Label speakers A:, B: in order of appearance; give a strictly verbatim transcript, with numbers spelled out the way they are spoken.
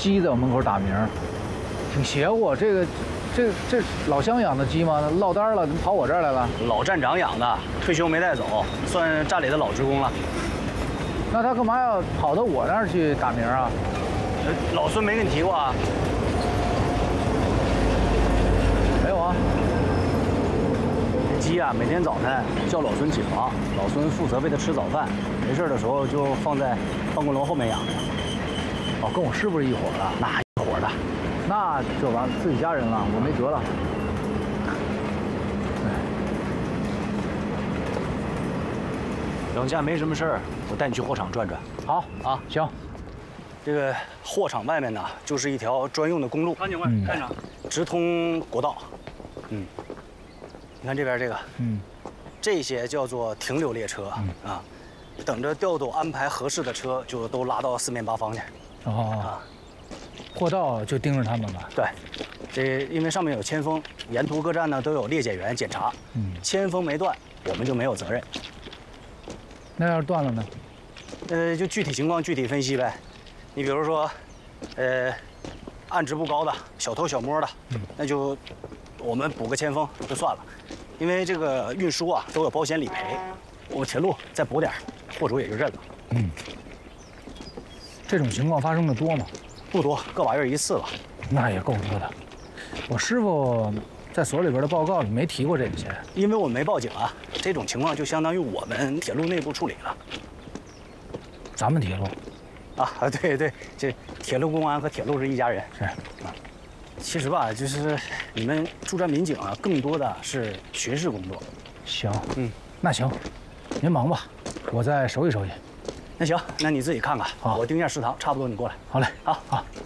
A: 鸡在我门口打鸣，挺邪乎。这个，这这老乡养的鸡吗？落单了，怎么跑我这儿来了？
B: 老站长养的，退休没带走，算站里的老职工了。
A: 那他干嘛要跑到我那儿去打鸣啊？
B: 老孙没跟你提过啊？
A: 没有啊。
B: 这鸡啊，每天早晨叫老孙起床，老孙负责喂它吃早饭，没事的时候就放在办公楼后面养着。
A: 哦，跟我师傅是一伙的。
B: 那一伙的，
A: 那就完自己家人了，我没辙了。
B: 等下没什么事儿，我带你去货场转转。
A: 好啊，行。
B: 这个货场外面呢，就是一条专用的公路，潘警官，站长，直通国道。嗯，你看这边这个，嗯，这些叫做停留列车、嗯、啊，等着调度安排合适的车，就都拉到四面八方去。
A: 哦，啊，货道就盯着他们吧。
B: 对，这因为上面有签封，沿途各站呢都有列检员检查。嗯，签封没断，我们就没有责任。
A: 那要是断了呢？
B: 呃，就具体情况具体分析呗。你比如说，呃，案值不高的、小偷小摸的，嗯、那就我们补个签封就算了，因为这个运输啊都有保险理赔，我铁路再补点，货主也就认了。
A: 嗯，这种情况发生的多吗？
B: 不多，个把月一次吧。
A: 那也够多的。我师傅在所里边的报告里没提过这些，
B: 因为我没报警啊。这种情况就相当于我们铁路内部处理了。
A: 咱们铁路。
B: 啊，对对，这铁路公安和铁路是一家人。
A: 是，啊，
B: 其实吧，就是你们驻站民警啊，更多的是巡视工作。
A: 行，嗯，那行，您忙吧，我再收拾收拾。
B: 那行，那你自己看看，好，我盯一下食堂，差不多你过来。
A: 好嘞，
B: 好，好。